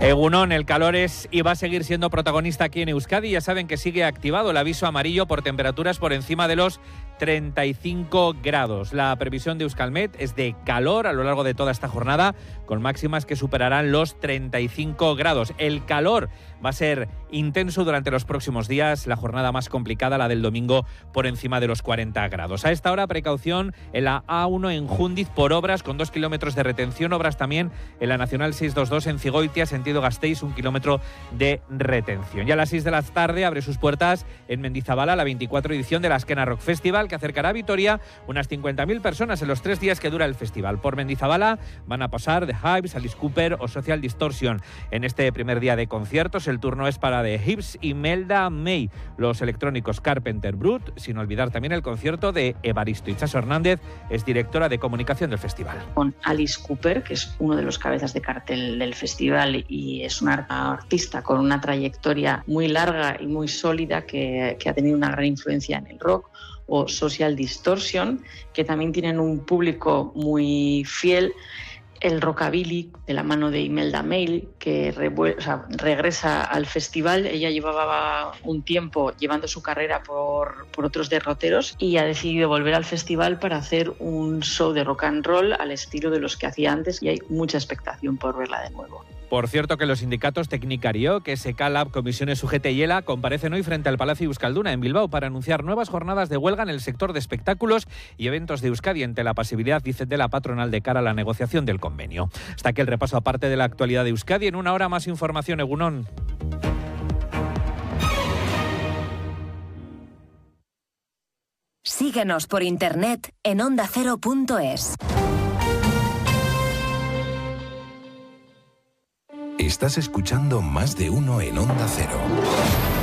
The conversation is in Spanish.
Egunon, el calor es y va a seguir siendo protagonista aquí en Euskadi. Ya saben que sigue activado el aviso amarillo por temperaturas por encima de los 35 grados. La previsión de Euskalmet es de calor a lo largo de toda esta jornada, con máximas que superarán los 35 grados. El calor va a ser intenso durante los próximos días, la jornada más complicada, la del domingo, por encima de los 40 grados. A esta hora, precaución en la A1 en Júndiz por obras, con 2 kilómetros de retención, obras también en la Nacional 622 en Cigoitia, sentido Gasteiz, 1 kilómetro de retención. Ya a las 6 de la tarde abre sus puertas en Mendizabala la 24 edición de la Azkena Rock Festival, que acercará a Vitoria unas 50.000 personas en los 3 días que dura el festival. Por Mendizabala van a pasar The Hives, Alice Cooper o Social Distortion. En este primer día de conciertos, el turno es para The Hives y Melda May, los electrónicos Carpenter Brut, sin olvidar también el concierto de Evaristo. Itxaso Hernández es directora de comunicación del festival. Con Alice Cooper, que es uno de los cabezas de cartel del festival y es una artista con una trayectoria muy larga y muy sólida que ha tenido una gran influencia en el rock, o Social Distortion, que también tienen un público muy fiel. El rockabilly, de la mano de Imelda May, que regresa al festival. Ella llevaba un tiempo llevando su carrera por otros derroteros y ha decidido volver al festival para hacer un show de rock and roll al estilo de los que hacía antes, y hay mucha expectación por verla de nuevo. Por cierto, que los sindicatos Tecnicario, que SECALAB, Comisiones UGT y ELA comparecen hoy frente al Palacio Euskalduna en Bilbao para anunciar nuevas jornadas de huelga en el sector de espectáculos y eventos de Euskadi ante la pasividad, dicen, de la patronal de cara a la negociación del convenio. Hasta aquí el repaso aparte de la actualidad de Euskadi. En una hora más información, Egunon. Síguenos por internet en ondacero.es. Estás escuchando Más de Uno en Onda Cero.